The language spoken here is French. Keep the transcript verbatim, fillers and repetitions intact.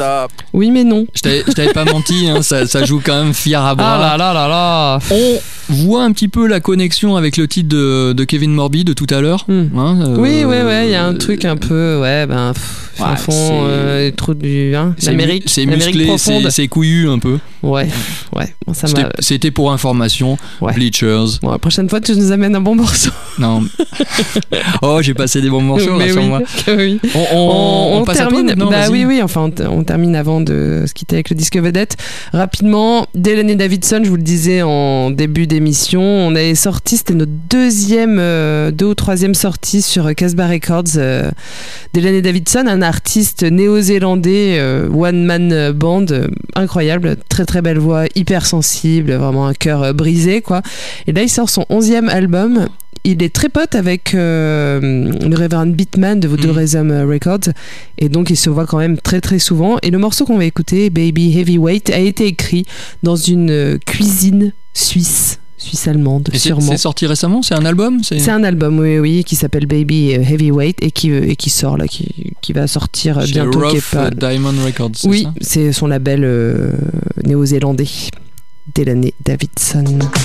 Stop. Oui, mais non. Je t'avais, je t'avais pas menti, hein, ça, ça joue quand même fier à bras. Ah là là là là. On voit un petit peu la connexion avec le titre de, de Kevin Morby de tout à l'heure. Hmm. Hein, euh, Oui, ouais, ouais, il y a un truc un peu, ouais, ben, pff, Ouais, fin fond, c'est- euh, trop du, hein, C'est, l'Amérique, mu- c'est l'Amérique musclé, profonde. c'est, c'est couillu un peu. Ouais, ouais, bon, ça C'était, m'a. c'était pour information. Ouais. Bleachers. Bon, la prochaine fois, tu nous amènes un bon morceau. Non. Oh, j'ai passé des bons morceaux, Mais oui, rassure-moi. que oui. On, on, On, on passe à toi termine. maintenant, Bah vas-y. oui, oui. Enfin, on, t- on termine avant de se quitter avec le disque vedette. Rapidement, Delaney Davidson, je vous le disais en début d'émission, on avait sorti, c'était notre deuxième, euh, deux ou troisième sortie sur Casbah Records. Euh, Delaney Davidson, un artiste néo-zélandais, euh, one man band, euh, incroyable, très très belle voix, hyper sensible, vraiment un cœur euh, brisé quoi. Et là, il sort son onzième album. Il est très pote avec euh, le Reverend Beatman de Voodoo Mm. Rhythm Records et donc il se voit quand même très très souvent. Et le morceau qu'on va écouter, Baby Heavyweight, a été écrit dans une euh, cuisine suisse, suisse-allemande Et c'est, sûrement. c'est sorti récemment, c'est un album c'est... C'est un album, oui, oui, qui s'appelle Baby Heavyweight et qui, et qui sort là, qui, qui va sortir Chez bientôt. qui Rough est pas... Diamond Records, c'est Oui, ça c'est son label euh, néo-zélandais. Delaney Davidson.